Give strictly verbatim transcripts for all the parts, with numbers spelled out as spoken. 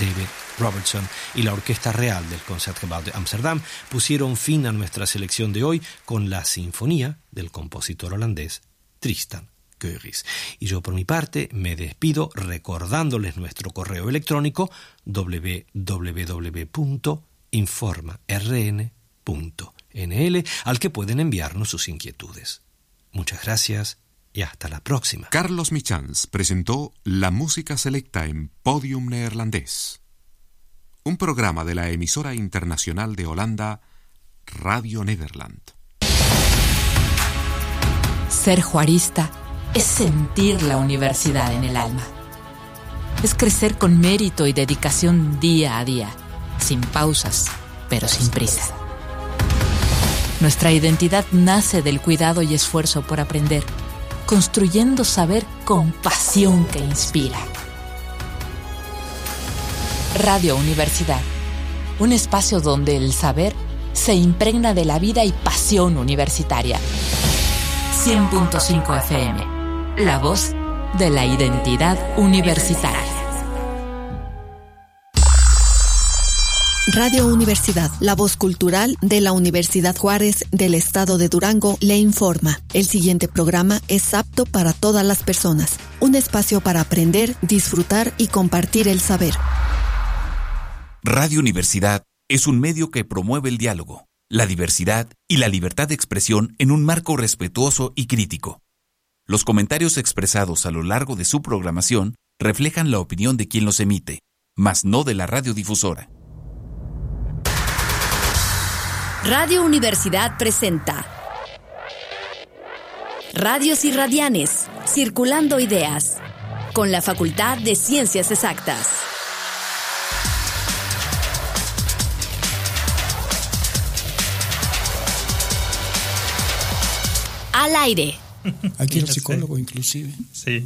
David Robertson y la Orquesta Real del Concertgebouw de Ámsterdam pusieron fin a nuestra selección de hoy con la sinfonía del compositor holandés Tristan Keurys. Y yo por mi parte me despido recordándoles nuestro correo electrónico doble u doble u doble u punto informa r n punto n l al que pueden enviarnos sus inquietudes. Muchas gracias y hasta la próxima. Carlos Michans presentó la música selecta en Podium Neerlandés, un programa de la emisora internacional de Holanda, Radio Nederland. Ser juarista es sentir la universidad en el alma. Es crecer con mérito y dedicación día a día, sin pausas, pero sin prisa. Nuestra identidad nace del cuidado y esfuerzo por aprender, construyendo saber con pasión que inspira. Radio Universidad, un espacio donde el saber se impregna de la vida y pasión universitaria. cien punto cinco F M, la voz de la identidad universitaria. Radio Universidad, la voz cultural de la Universidad Juárez del Estado de Durango, le informa. El siguiente programa es apto para todas las personas. Un espacio para aprender, disfrutar y compartir el saber. Radio Universidad es un medio que promueve el diálogo, la diversidad y la libertad de expresión en un marco respetuoso y crítico. Los comentarios expresados a lo largo de su programación reflejan la opinión de quien los emite, mas no de la radiodifusora. Radio Universidad presenta Radios y Radianes, circulando ideas, con la Facultad de Ciencias Exactas. Al aire. Aquí el psicólogo inclusive. Sí.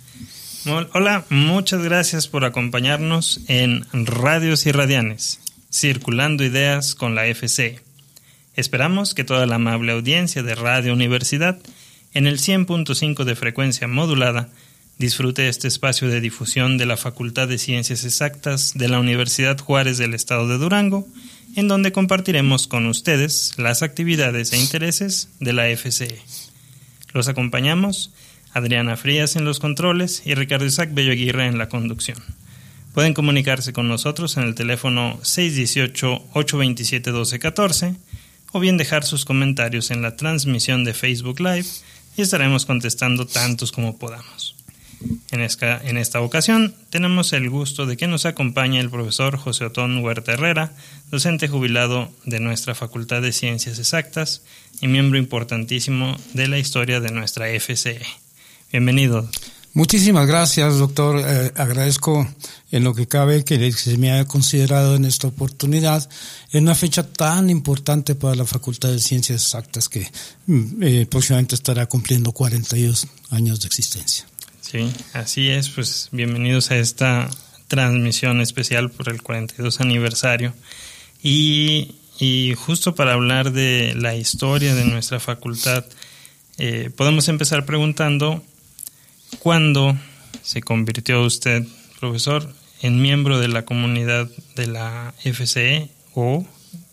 Hola, muchas gracias por acompañarnos en Radios y Radianes, circulando ideas con la F C. Esperamos que toda la amable audiencia de Radio Universidad en el cien punto cinco de frecuencia modulada disfrute este espacio de difusión de la Facultad de Ciencias Exactas de la Universidad Juárez del Estado de Durango, en donde compartiremos con ustedes las actividades e intereses de la F C E. Los acompañamos Adriana Frías en los controles y Ricardo Isaac Bello Aguirre en la conducción. Pueden comunicarse con nosotros en el teléfono seis uno ocho, ocho dos siete, uno dos uno cuatro o bien dejar sus comentarios en la transmisión de Facebook Live y estaremos contestando tantos como podamos. En esta, en esta ocasión tenemos el gusto de que nos acompañe el profesor José Otón Huerta Herrera, docente jubilado de nuestra Facultad de Ciencias Exactas y miembro importantísimo de la historia de nuestra F C E. Bienvenido. Muchísimas gracias, doctor. Eh, agradezco en lo que cabe que se me haya considerado en esta oportunidad en una fecha tan importante para la Facultad de Ciencias Exactas que eh, próximamente estará cumpliendo cuarenta y dos años de existencia. Sí, así es. Pues bienvenidos a esta transmisión especial por el cuarenta y dos aniversario. Y, y justo para hablar de la historia de nuestra facultad, eh, podemos empezar preguntando ¿cuándo se convirtió usted, profesor, en miembro de la comunidad de la F C E? O,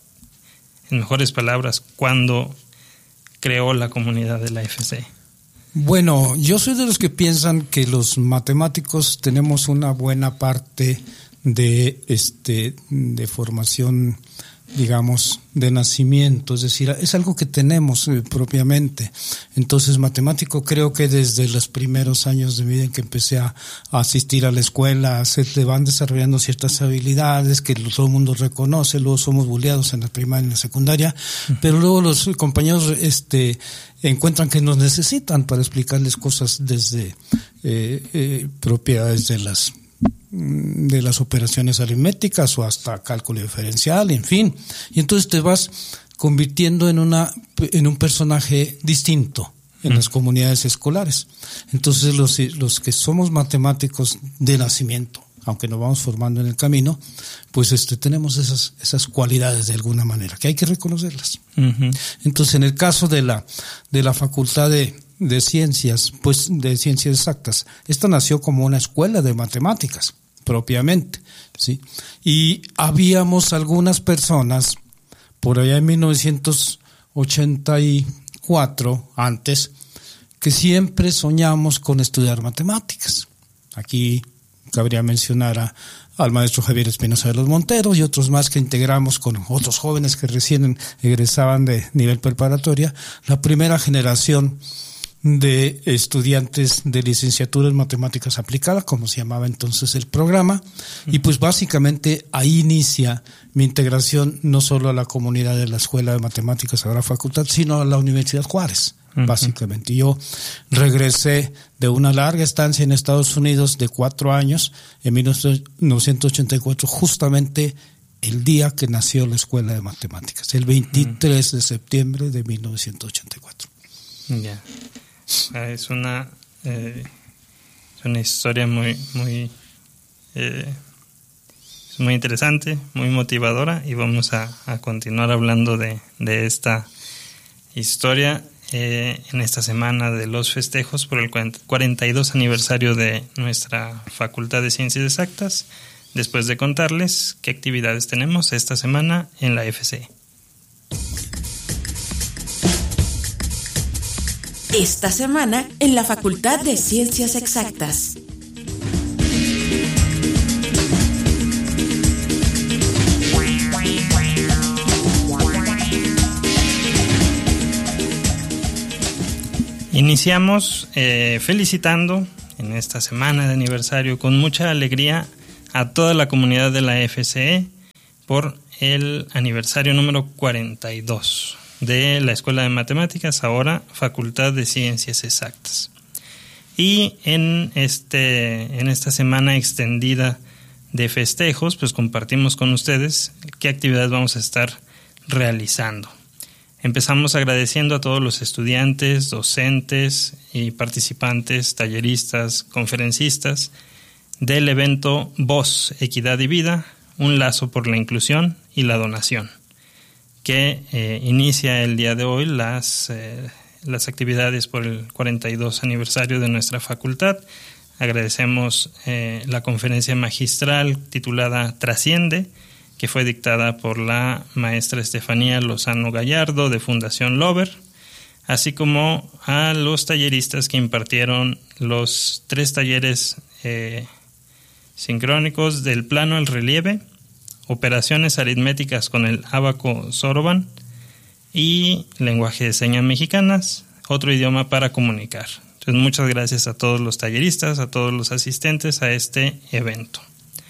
en mejores palabras, ¿cuándo creó la comunidad de la F C E? Bueno, yo soy de los que piensan que los matemáticos tenemos una buena parte de este de formación, digamos, de nacimiento, es decir, es algo que tenemos eh, propiamente. Entonces, matemático creo que desde los primeros años de mi vida en que empecé a, a asistir a la escuela, se te van desarrollando ciertas habilidades que todo el mundo reconoce, luego somos bulleados en la primaria y en la secundaria, uh-huh. Pero luego los compañeros este encuentran que nos necesitan para explicarles cosas desde eh, eh, propiedades de las de las operaciones aritméticas o hasta cálculo diferencial, en fin. Y entonces te vas convirtiendo en una en un personaje distinto en mm. las comunidades escolares. Entonces los los que somos matemáticos de nacimiento, aunque nos vamos formando en el camino, pues este tenemos esas esas cualidades de alguna manera, que hay que reconocerlas. Uh-huh. Entonces, en el caso de la de la Facultad de de Ciencias, pues de Ciencias Exactas, esta nació como una escuela de matemáticas, propiamente, ¿sí? Y habíamos algunas personas, por allá en mil novecientos ochenta y cuatro, antes, que siempre soñamos con estudiar matemáticas. Aquí cabría mencionar a, al maestro Javier Espinosa de los Monteros y otros más que integramos con otros jóvenes que recién egresaban de nivel preparatoria, la primera generación de estudiantes de licenciatura en matemáticas aplicadas, como se llamaba entonces el programa, y pues básicamente ahí inicia mi integración no solo a la comunidad de la Escuela de Matemáticas, ahora facultad, sino a la Universidad Juárez, uh-huh. básicamente. Yo regresé de una larga estancia en Estados Unidos de cuatro años, en mil novecientos ochenta y cuatro, justamente el día que nació la Escuela de Matemáticas, el veintitrés uh-huh. de septiembre de mil novecientos ochenta y cuatro. Ya. Yeah. Es una eh, es una historia muy muy eh, es muy interesante, muy motivadora, y vamos a, a continuar hablando de, de esta historia eh, en esta semana de los festejos por el cuarenta y dos aniversario de nuestra Facultad de Ciencias Exactas, después de contarles qué actividades tenemos esta semana en la F C. Esta semana en la Facultad de Ciencias Exactas. Iniciamos eh, felicitando en esta semana de aniversario con mucha alegría a toda la comunidad de la F C E por el aniversario número cuarenta y dos. De la Escuela de Matemáticas, ahora Facultad de Ciencias Exactas. Y en este en esta semana extendida de festejos, pues compartimos con ustedes qué actividades vamos a estar realizando. Empezamos agradeciendo a todos los estudiantes, docentes y participantes, talleristas, conferencistas del evento Voz, Equidad y Vida, un lazo por la inclusión y la donación, que eh, inicia el día de hoy las, eh, las actividades por el cuarenta y dos aniversario de nuestra facultad. Agradecemos eh, la conferencia magistral titulada Trasciende, que fue dictada por la maestra Estefanía Lozano Gallardo de Fundación Lover, así como a los talleristas que impartieron los tres talleres eh, sincrónicos del plano al relieve, operaciones aritméticas con el ábaco Soroban y lenguaje de señas mexicanas, otro idioma para comunicar. Entonces, muchas gracias a todos los talleristas, a todos los asistentes a este evento.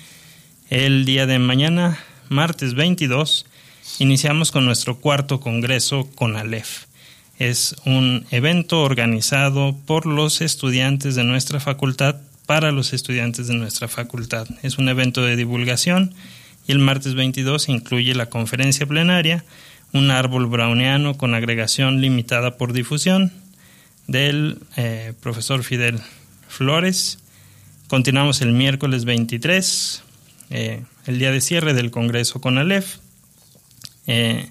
El día de mañana, martes veintidós, iniciamos con nuestro cuarto congreso CONALEF. Es un evento organizado por los estudiantes de nuestra facultad para los estudiantes de nuestra facultad. Es un evento de divulgación. Y el martes veintidós incluye la conferencia plenaria, un árbol browniano con agregación limitada por difusión, del eh, profesor Fidel Flores. Continuamos el miércoles veintitrés, eh, el día de cierre del Congreso CONALEF, eh,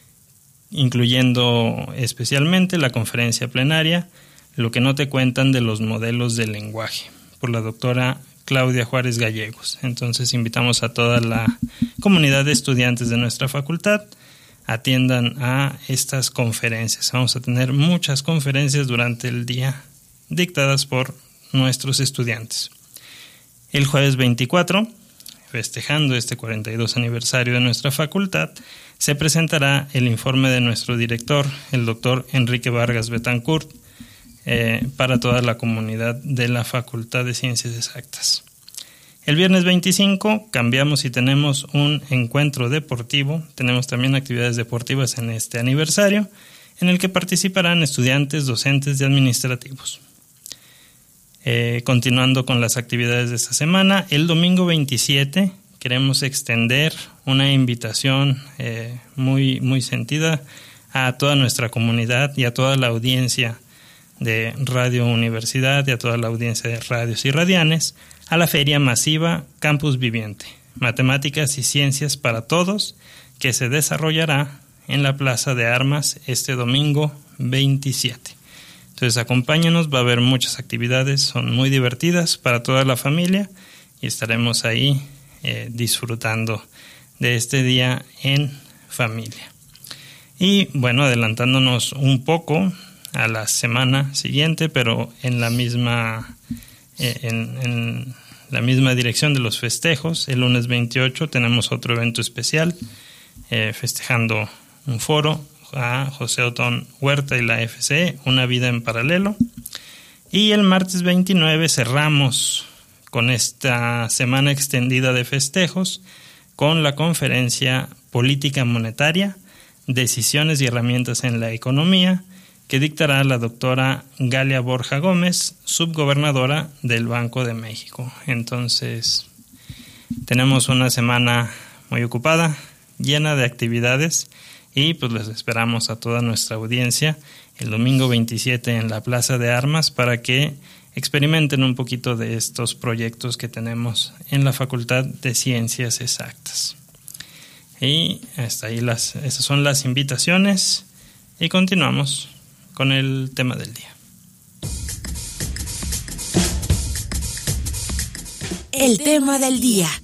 incluyendo especialmente la conferencia plenaria, Lo que no te cuentan de los modelos de lenguaje, por la doctora Claudia Juárez Gallegos. Entonces invitamos a toda la comunidad de estudiantes de nuestra facultad, atiendan a estas conferencias. Vamos a tener muchas conferencias durante el día dictadas por nuestros estudiantes. El jueves veinticuatro, festejando este cuarenta y dos aniversario de nuestra facultad, se presentará el informe de nuestro director, el doctor Enrique Vargas Betancourt, Eh, para toda la comunidad de la Facultad de Ciencias Exactas. El viernes veinticinco cambiamos y tenemos un encuentro deportivo. Tenemos también actividades deportivas en este aniversario, en el que participarán estudiantes, docentes y administrativos. Eh, continuando con las actividades de esta semana, el domingo veintisiete queremos extender una invitación eh, muy, muy sentida a toda nuestra comunidad y a toda la audiencia de Radio Universidad y a toda la audiencia de Radios y Radianes a la Feria Masiva Campus Viviente, Matemáticas y Ciencias para Todos, que se desarrollará en la Plaza de Armas este domingo veintisiete. Entonces acompáñanos, va a haber muchas actividades, son muy divertidas para toda la familia y estaremos ahí eh, disfrutando de este día en familia. Y bueno, adelantándonos un poco a la semana siguiente, pero en la misma eh, en, en la misma dirección de los festejos, el lunes veintiocho tenemos otro evento especial, eh, festejando un foro a José Otón Huerta y la F C E, Una vida en paralelo. Y el martes veintinueve cerramos con esta semana extendida de festejos con la conferencia Política Monetaria, Decisiones y Herramientas en la Economía, que dictará la doctora Galia Borja Gómez, subgobernadora del Banco de México. Entonces, tenemos una semana muy ocupada, llena de actividades, y pues les esperamos a toda nuestra audiencia el domingo veintisiete en la Plaza de Armas para que experimenten un poquito de estos proyectos que tenemos en la Facultad de Ciencias Exactas. Y hasta ahí las, esas son las invitaciones y continuamos con el tema del día. El tema del día.